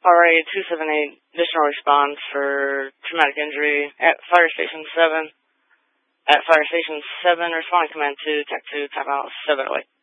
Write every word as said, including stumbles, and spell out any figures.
Alright, two seven eight, additional response for traumatic injury at Fire Station seven. At Fire Station seven, responding command two, Tech two, tap out seven oh eight.